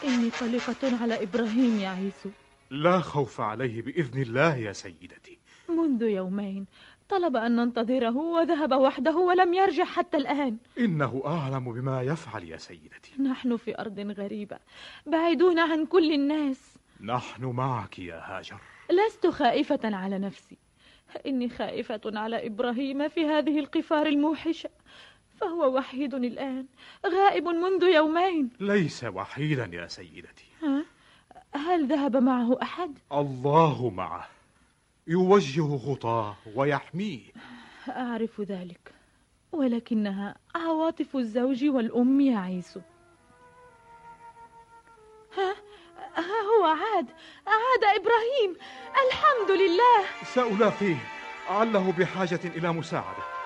إني قلقة على إبراهيم يا عيسو. لا خوف عليه بإذن الله يا سيدتي. منذ يومين طلب أن ننتظره وذهب وحده ولم يرجع حتى الآن. إنه أعلم بما يفعل يا سيدتي. نحن في أرض غريبة بعيدون عن كل الناس. نحن معك يا هاجر. لست خائفة على نفسي، إني خائفة على إبراهيم في هذه القفار الموحشة، فهو وحيد الآن غائب منذ يومين. ليس وحيدا يا سيدتي. هل ذهب معه أحد؟ الله معه، يوجه خطاه ويحميه. أعرف ذلك، ولكنها عواطف الزوج والأم يا عيسو. ها هو عاد إبراهيم، الحمد لله. سألاقيه، عله بحاجة إلى مساعدة.